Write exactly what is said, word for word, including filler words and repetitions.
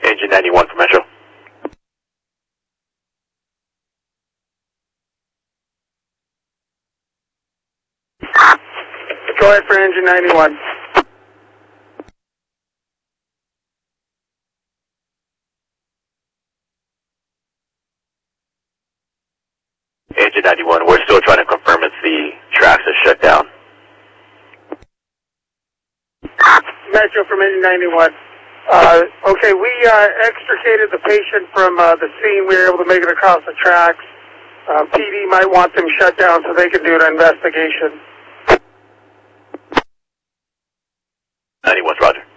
Engine ninety-one for Metro. Go ahead for engine ninety-one. Engine ninety-one, we're still trying to confirm if the tracks are shut down. Metro from engine ninety-one. Uh, okay, we uh, extricated the patient from uh, the scene. We were able to make it across the tracks. Uh, P D might want them shut down so they can do an investigation. ninety-one, Roger.